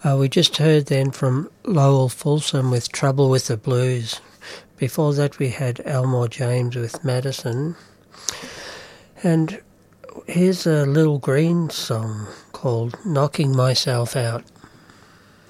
We just heard then from Lowell Fulsom with Trouble with the Blues. Before that we had Elmore James with Madison. And here's a Little Green song called Knocking Myself Out.